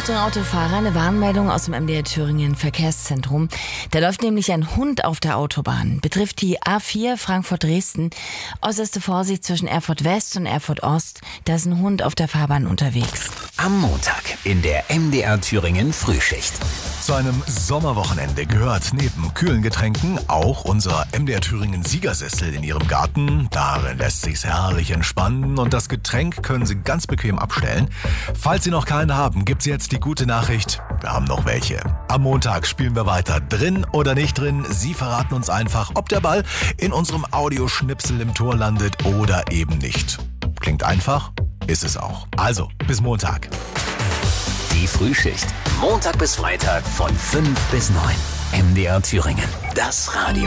Achtung Autofahrer, eine Warnmeldung aus dem MDR Thüringen Verkehrszentrum. Da läuft nämlich ein Hund auf der Autobahn. Betrifft die A4 Frankfurt-Dresden. Äußerste Vorsicht zwischen Erfurt West und Erfurt Ost. Da ist ein Hund auf der Fahrbahn unterwegs. Am Montag in der MDR Thüringen Frühschicht. Zu einem Sommerwochenende gehört neben kühlen Getränken auch unser MDR Thüringen Siegersessel in Ihrem Garten. Darin lässt sich's herrlich entspannen und das Getränk können Sie ganz bequem abstellen. Falls Sie noch keinen haben, gibt's jetzt die gute Nachricht, wir haben noch welche. Am Montag spielen wir weiter, drin oder nicht drin. Sie verraten uns einfach, ob der Ball in unserem Audioschnipsel im Tor landet oder eben nicht. Klingt einfach, ist es auch. Also, bis Montag. Die Frühschicht. Montag bis Freitag von 5 bis 9. MDR Thüringen. Das Radio.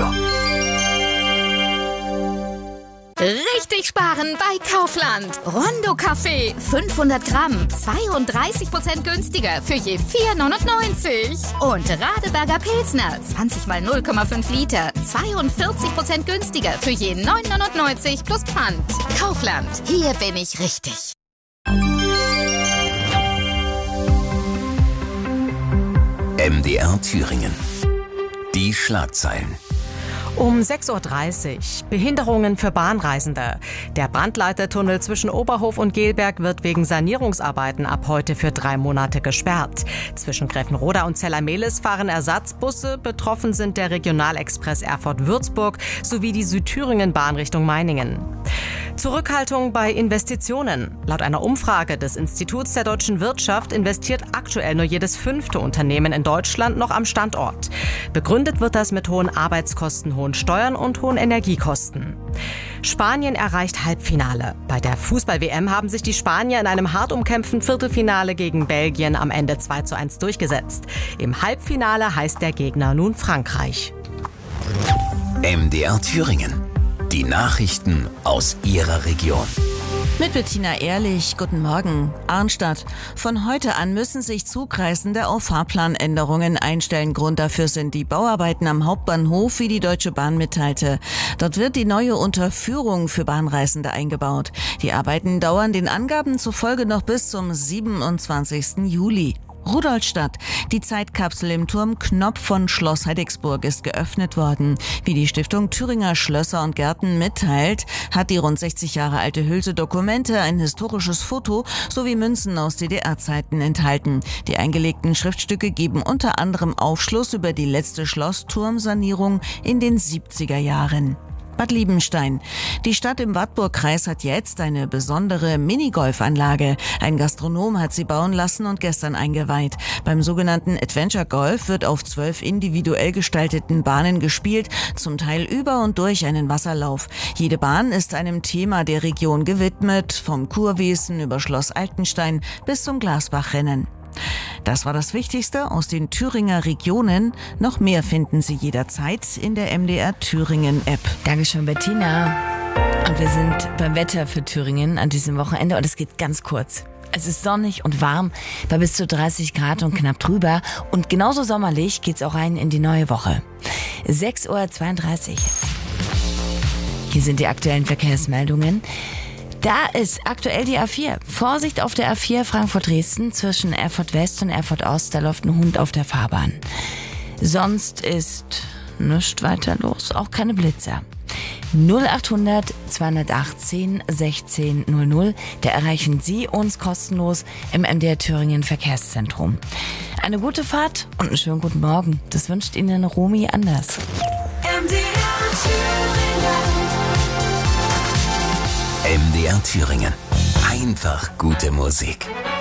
Richtig sparen bei Kaufland. Rondo Kaffee 500 Gramm, 32% günstiger für je 4,99. Und Radeberger Pilsner 20 mal 0,5 Liter, 42% günstiger für je 9,99 plus Pfand. Kaufland, hier bin ich richtig. MDR Thüringen. Die Schlagzeilen. Um 6.30 Uhr. Behinderungen für Bahnreisende. Der Brandleitertunnel zwischen Oberhof und Gelberg wird wegen Sanierungsarbeiten ab heute für 3 Monate gesperrt. Zwischen Gräfenroda und Zellermehlis fahren Ersatzbusse. Betroffen sind der Regionalexpress Erfurt-Würzburg sowie die Südthüringen-Bahn Richtung Meiningen. Zurückhaltung bei Investitionen. Laut einer Umfrage des Instituts der deutschen Wirtschaft investiert aktuell nur jedes 5. Unternehmen in Deutschland noch am Standort. Begründet wird das mit hohen Arbeitskosten, hohen Steuern und hohen Energiekosten. Spanien erreicht Halbfinale. Bei der Fußball-WM haben sich die Spanier in einem hart umkämpften Viertelfinale gegen Belgien am Ende 2:1 durchgesetzt. Im Halbfinale heißt der Gegner nun Frankreich. MDR Thüringen. Die Nachrichten aus Ihrer Region. Mit Bettina Ehrlich, guten Morgen. Arnstadt. Von heute an müssen sich Zugreisende auf Fahrplanänderungen einstellen. Grund dafür sind die Bauarbeiten am Hauptbahnhof, wie die Deutsche Bahn mitteilte. Dort wird die neue Unterführung für Bahnreisende eingebaut. Die Arbeiten dauern den Angaben zufolge noch bis zum 27. Juli. Rudolstadt. Die Zeitkapsel im Turm Knopf von Schloss Heidigsburg ist geöffnet worden. Wie die Stiftung Thüringer Schlösser und Gärten mitteilt, hat die rund 60 Jahre alte Hülse Dokumente, ein historisches Foto sowie Münzen aus DDR-Zeiten enthalten. Die eingelegten Schriftstücke geben unter anderem Aufschluss über die letzte Schlossturmsanierung in den 70er Jahren. Bad Liebenstein. Die Stadt im Wartburgkreis hat jetzt eine besondere Minigolfanlage. Ein Gastronom hat sie bauen lassen und gestern eingeweiht. Beim sogenannten Adventure Golf wird auf 12 individuell gestalteten Bahnen gespielt, zum Teil über und durch einen Wasserlauf. Jede Bahn ist einem Thema der Region gewidmet, vom Kurwesen über Schloss Altenstein bis zum Glasbachrennen. Das war das Wichtigste aus den Thüringer Regionen. Noch mehr finden Sie jederzeit in der MDR Thüringen App. Dankeschön, Bettina. Und wir sind beim Wetter für Thüringen an diesem Wochenende und es geht ganz kurz. Es ist sonnig und warm bei bis zu 30 Grad und knapp drüber. Und genauso sommerlich geht's auch rein in die neue Woche. 6.32 Uhr jetzt. Hier sind die aktuellen Verkehrsmeldungen. Da ist aktuell die A4. Vorsicht auf der A4 Frankfurt-Dresden zwischen Erfurt West und Erfurt Ost. Da läuft ein Hund auf der Fahrbahn. Sonst ist nichts weiter los, auch keine Blitzer. 0800 218 16 00. Da erreichen Sie uns kostenlos im MDR Thüringen Verkehrszentrum. Eine gute Fahrt und einen schönen guten Morgen. Das wünscht Ihnen Romy Anders. MDR Thüringen. Einfach gute Musik.